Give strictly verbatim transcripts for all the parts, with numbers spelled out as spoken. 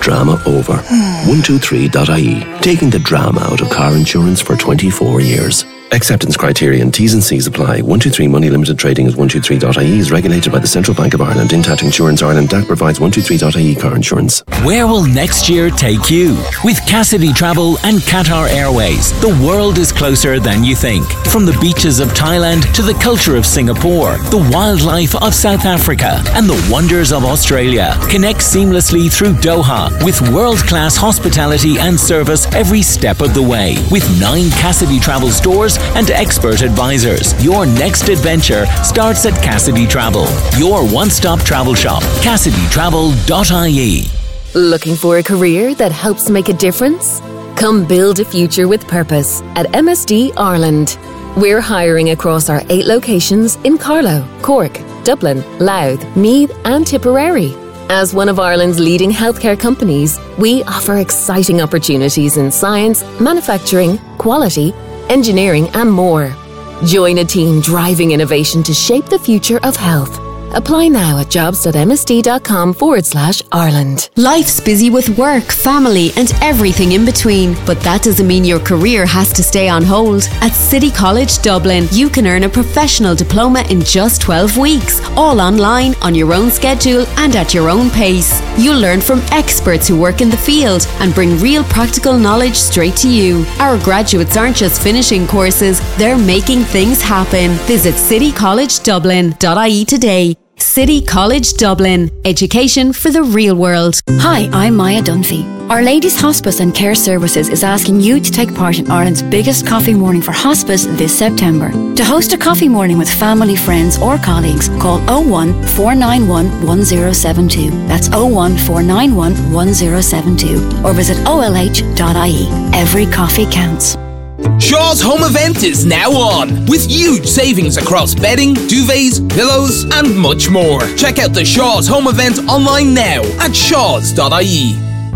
drama over. one two three dot I E, taking the drama out of car insurance for twenty-four years. Acceptance criteria and T's and C's apply. one two three Money Limited Trading as one two three dot I E is regulated by the Central Bank of Ireland. Intact Insurance Ireland D A C provides one two three dot I E car insurance. Where will next year take you? With Cassidy Travel and Qatar Airways, the world is closer than you think. From the beaches of Thailand to the culture of Singapore, the wildlife of South Africa, and the wonders of Australia. Connect seamlessly through Doha with world-class hospitality and service every step of the way. With nine Cassidy Travel stores and expert advisors. Your next adventure starts at Cassidy Travel, your one-stop travel shop. Cassidy Travel dot I E. Looking for a career that helps make a difference? Come build a future with purpose at M S D Ireland. We're hiring across our eight locations in Carlow, Cork, Dublin, Louth, Meath and Tipperary. As one of Ireland's leading healthcare companies, we offer exciting opportunities in science, manufacturing, quality, engineering and more. Join a team driving innovation to shape the future of health. Apply now at jobs.msd.com forward slash Ireland. Life's busy with work, family and everything in between, but that doesn't mean your career has to stay on hold. At City College Dublin, you can earn a professional diploma in just twelve weeks, all online, on your own schedule and at your own pace. You'll learn from experts who work in the field and bring real practical knowledge straight to you. Our graduates aren't just finishing courses, they're making things happen. Visit city college dublin dot I E today. City College Dublin. Education for the real world. Hi, I'm Maya Dunphy. Our Ladies Hospice and Care Services is asking you to take part in Ireland's biggest coffee morning for hospice this September. To host a coffee morning with family, friends or colleagues, call oh one four nine one one oh seven two. That's oh one four nine one one oh seven two. Or visit O L H dot I E. Every coffee counts. Shaw's Home Event is now on, with huge savings across bedding, duvets, pillows and much more. Check out the Shaw's Home Event online now at shaws dot I E.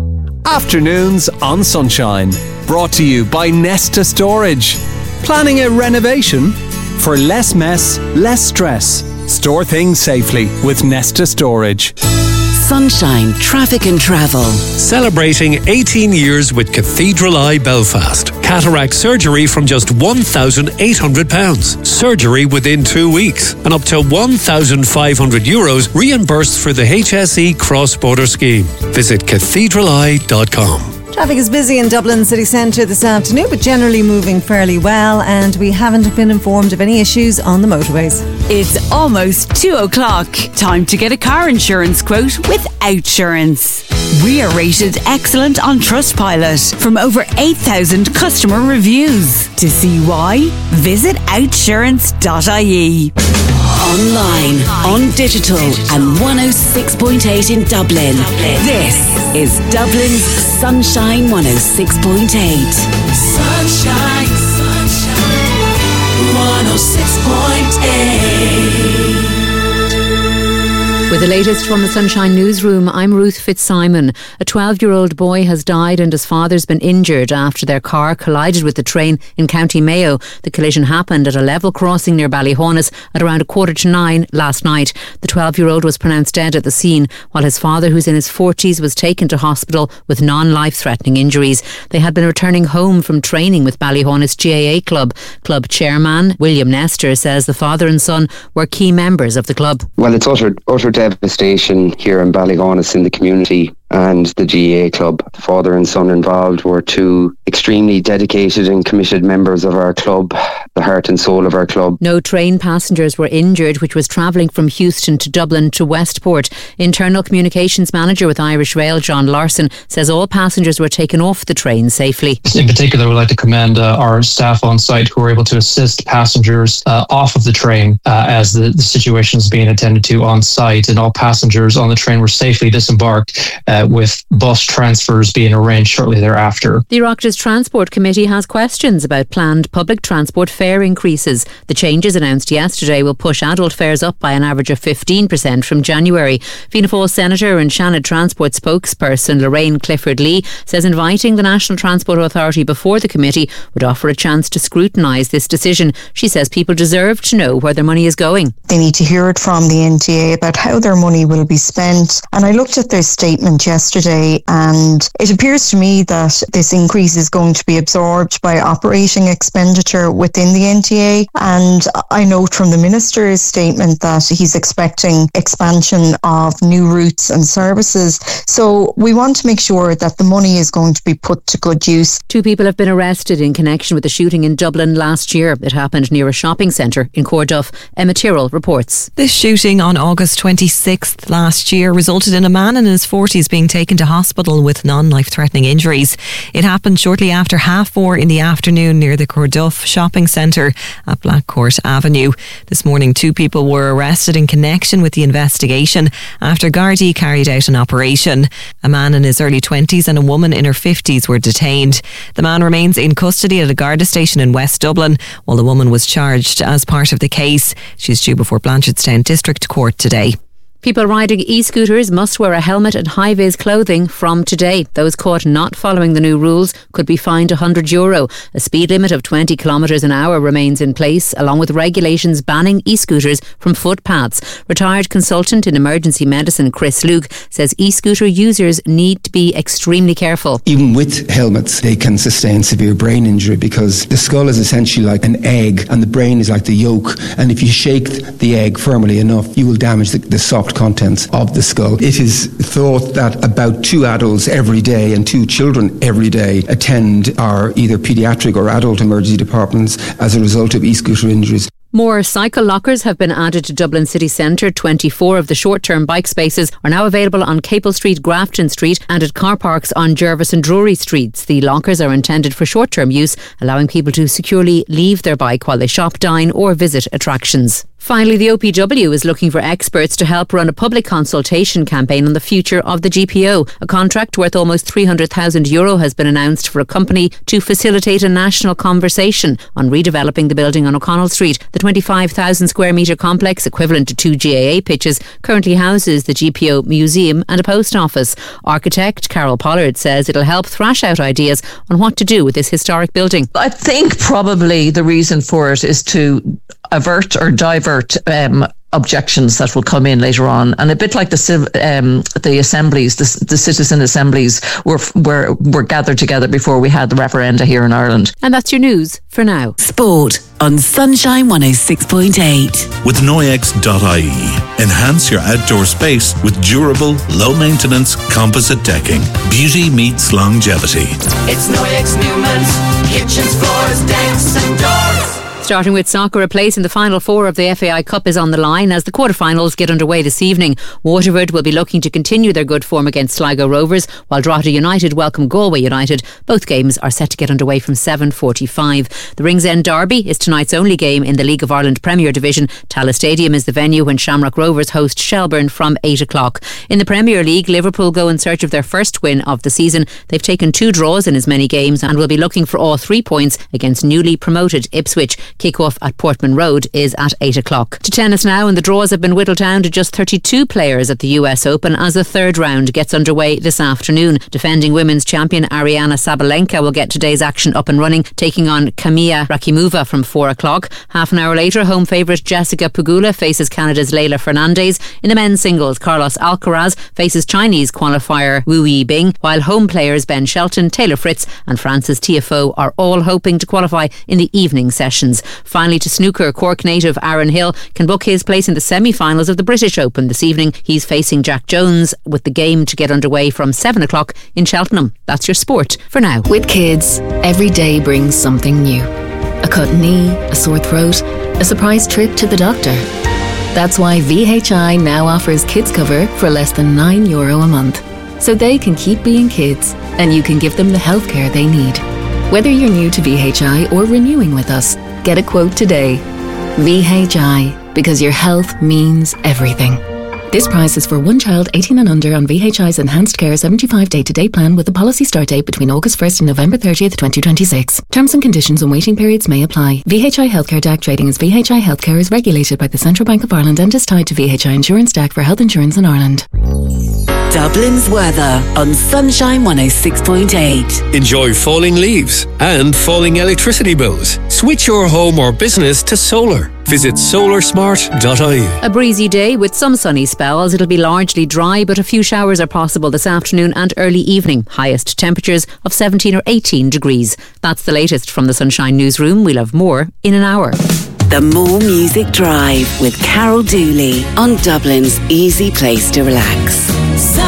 Afternoons on Sunshine, brought to you by Nesta Storage. Planning a renovation? For less mess, less stress. Store things safely with Nesta Storage. Sunshine Traffic and Travel. Celebrating eighteen years with Cathedral Eye Belfast. Cataract surgery from just one thousand eight hundred pounds. Surgery within two weeks. And up to one thousand five hundred euros reimbursed for the H S E cross-border scheme. Visit cathedral eye dot com. Traffic is busy in Dublin city centre this afternoon, but generally moving fairly well, and we haven't been informed of any issues on the motorways. It's almost two o'clock. Time to get a car insurance quote with Outsurance. We are rated excellent on Trustpilot from over eight thousand customer reviews. To see why, visit outsurance dot I E. Online, on digital and one oh six point eight in Dublin. This is Dublin's Sunshine one oh six point eight. Sunshine, sunshine, one oh six point eight. With the latest from the Sunshine Newsroom, I'm Ruth Fitzsimon. A twelve-year-old boy has died and his father's been injured after their car collided with the train in County Mayo. The collision happened at a level crossing near Ballyhonus at around a quarter to nine last night. The twelve-year-old was pronounced dead at the scene, while his father, who's in his forties, was taken to hospital with non-life-threatening injuries. They had been returning home from training with Ballyhonus G A A Club. Club chairman William Nestor says the father and son were key members of the club. Well, it's utter, utter devastation here in Ballyhonus in the community and the G A A Club. The father and son involved were two extremely dedicated and committed members of our club, the heart and soul of our club. No train passengers were injured, which was travelling from Houston to Dublin to Westport. Internal Communications Manager with Irish Rail, John Larson, says all passengers were taken off the train safely. In particular, we'd like to commend uh, our staff on site who were able to assist passengers uh, off of the train uh, as the, the situation is being attended to on site, and all passengers on the train were safely disembarked uh, with bus transfers being arranged shortly thereafter. The Oireachtas Transport Committee has questions about planned public transport fare increases. The changes announced yesterday will push adult fares up by an average of fifteen percent from January. Fianna Fáil Senator and Shannon Transport spokesperson Lorraine Clifford-Lee says inviting the National Transport Authority before the committee would offer a chance to scrutinise this decision. She says people deserve to know where their money is going. They need to hear it from the N T A about how their money will be spent. And I looked at their statement yesterday, and it appears to me that this increase is going to be absorbed by operating expenditure within the N T A. And I note from the Minister's statement that he's expecting expansion of new routes and services. So we want to make sure that the money is going to be put to good use. Two people have been arrested in connection with the shooting in Dublin last year. It happened near a shopping centre in Corduff. Emma Tyrrell reports. This shooting on August twenty-sixth last year resulted in a man in his forties being taken to hospital with non-life-threatening injuries. It happened shortly after half four in the afternoon near the Corduff shopping centre at Blackcourt Avenue. This morning, two people were arrested in connection with the investigation after Gardaí carried out an operation. A man in his early twenties and a woman in her fifties were detained. The man remains in custody at a Garda station in West Dublin, while the woman was charged as part of the case. She's due before Blanchardstown District Court today. People riding e-scooters must wear a helmet and high-vis clothing from today. Those caught not following the new rules could be fined one hundred euro. A speed limit of twenty kilometres an hour remains in place, along with regulations banning e-scooters from footpaths. Retired consultant in emergency medicine Chris Luke says e-scooter users need to be extremely careful. Even with helmets, they can sustain severe brain injury because the skull is essentially like an egg and the brain is like the yolk. And if you shake the egg firmly enough, you will damage the, the soft contents of the skull. It is thought that about two adults every day and two children every day attend our either paediatric or adult emergency departments as a result of e-scooter injuries. More cycle lockers have been added to Dublin city centre. twenty-four of the short-term bike spaces are now available on Capel Street, Grafton Street and at car parks on Jervis and Drury Streets. The lockers are intended for short-term use, allowing people to securely leave their bike while they shop, dine or visit attractions. Finally, the O P W is looking for experts to help run a public consultation campaign on the future of the G P O. A contract worth almost three hundred thousand euro has been announced for a company to facilitate a national conversation on redeveloping the building on O'Connell Street. The twenty-five thousand square metre complex, equivalent to two G A A pitches, currently houses the G P O museum and a post office. Architect Carol Pollard says it'll help thrash out ideas on what to do with this historic building. I think probably the reason for it is to avert or divert um, objections that will come in later on, and a bit like the um, the assemblies, the, the citizen assemblies were were were gathered together before we had the referenda here in Ireland. And that's your news for now. Sport on Sunshine one oh six point eight. With Noyex dot I E, enhance your outdoor space with durable, low-maintenance composite decking. Beauty meets longevity. It's Noyex Newman's kitchens, floors, decks and doors. Starting with soccer, a place in the final four of the F A I Cup is on the line as the quarter-finals get underway this evening. Waterford will be looking to continue their good form against Sligo Rovers, while Drogheda United welcome Galway United. Both games are set to get underway from seven forty-five. The Ringsend Derby is tonight's only game in the League of Ireland Premier Division. Tallaght Stadium is the venue when Shamrock Rovers host Shelbourne from eight o'clock. In the Premier League, Liverpool go in search of their first win of the season. They've taken two draws in as many games and will be looking for all three points against newly promoted Ipswich. Kick-off at Portman Road is at eight o'clock. To tennis now, and the draws have been whittled down to just thirty-two players at the U S Open as the third round gets underway this afternoon. Defending women's champion Ariana Sabalenka will get today's action up and running, taking on Kamiya Rakimova from four o'clock. Half an hour later, home favourite Jessica Pegula faces Canada's Leila Fernandez. In the men's singles, Carlos Alcaraz faces Chinese qualifier Wu Yibing, while home players Ben Shelton, Taylor Fritz and Francis Tiafoe are all hoping to qualify in the evening sessions. Finally, to snooker, Cork native Aaron Hill can book his place in the semi-finals of the British Open this evening. He's facing Jack Jones, with the game to get underway from seven o'clock in Cheltenham. That's your sport for now. With kids, every day brings something new. A cut knee, a sore throat, a surprise trip to the doctor. That's why V H I now offers kids cover for less than nine euro a month. So they can keep being kids and you can give them the healthcare they need. Whether you're new to V H I or renewing with us, get a quote today. V H I, because your health means everything. This price is for one child eighteen and under on V H I's Enhanced Care seventy-five day-to-day plan with a policy start date between August first and November thirtieth, twenty twenty-six. Terms and conditions and waiting periods may apply. V H I Healthcare D A C trading as V H I Healthcare is regulated by the Central Bank of Ireland and is tied to V H I Insurance D A C for health insurance in Ireland. Dublin's weather on Sunshine one oh six point eight. Enjoy falling leaves and falling electricity bills. Switch your home or business to solar. Visit solar smart dot I E. A breezy day with some sunny spells. It'll be largely dry, but a few showers are possible this afternoon and early evening. Highest temperatures of seventeen or eighteen degrees. That's the latest from the Sunshine Newsroom. We'll have more in an hour. The More Music Drive with Carol Dooley on Dublin's easy place to relax.